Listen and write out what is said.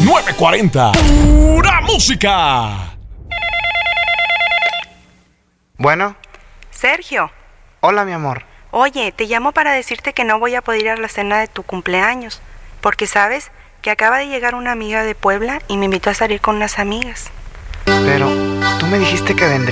940. ¡Pura música! Bueno. Sergio. Hola, mi amor. Oye, te llamo para decirte que no voy a poder ir a la cena de tu cumpleaños, porque sabes que acaba de llegar una amiga de Puebla y me invitó a salir con unas amigas. Pero, ¿tú me dijiste que vendrías?